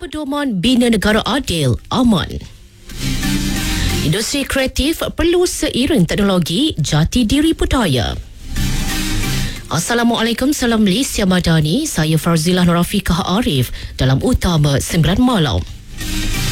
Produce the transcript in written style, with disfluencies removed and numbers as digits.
Pedoman Bina Negara Adil, aman. Industri kreatif perlu seiring teknologi jati diri budaya. Assalamualaikum, salam Malaysia Madani. Saya Farzilah Nurafiqah Arif dalam Utama 9 Malam.